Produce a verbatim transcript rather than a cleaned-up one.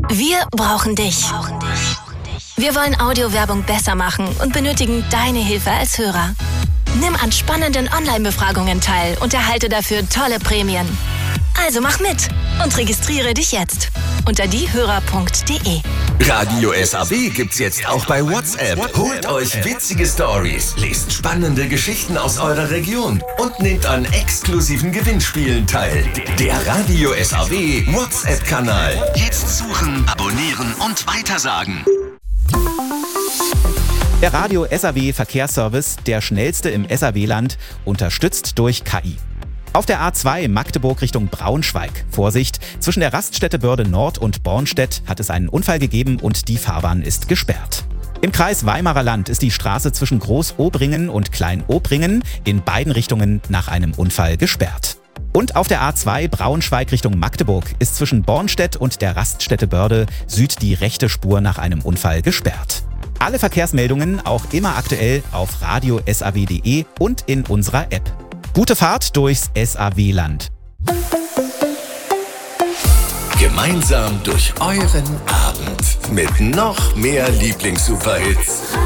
Wir brauchen dich. Wir wollen Audiowerbung besser machen und benötigen deine Hilfe als Hörer. Nimm an spannenden Online-Befragungen teil und erhalte dafür tolle Prämien. Also mach mit und registriere dich jetzt unter diehörer punkt de. Radio S A W gibt's jetzt auch bei WhatsApp. Holt euch witzige Stories, lest spannende Geschichten aus eurer Region und nehmt an exklusiven Gewinnspielen teil. Der Radio S A W WhatsApp-Kanal. Jetzt suchen, abonnieren und weitersagen. Der Radio S A W Verkehrsservice, der schnellste im S A W-Land, unterstützt durch K I. Auf der A zwei Magdeburg Richtung Braunschweig. Vorsicht, zwischen der Raststätte Börde Nord und Bornstedt hat es einen Unfall gegeben und die Fahrbahn ist gesperrt. Im Kreis Weimarer Land ist die Straße zwischen Groß-Obringen und Klein-Obringen in beiden Richtungen nach einem Unfall gesperrt. Und auf der A zwei Braunschweig Richtung Magdeburg ist zwischen Bornstedt und der Raststätte Börde Süd die rechte Spur nach einem Unfall gesperrt. Alle Verkehrsmeldungen auch immer aktuell auf radio s a w punkt de und in unserer App. Gute Fahrt durchs S A W-Land. Gemeinsam durch euren Abend mit noch mehr Lieblings-Superhits.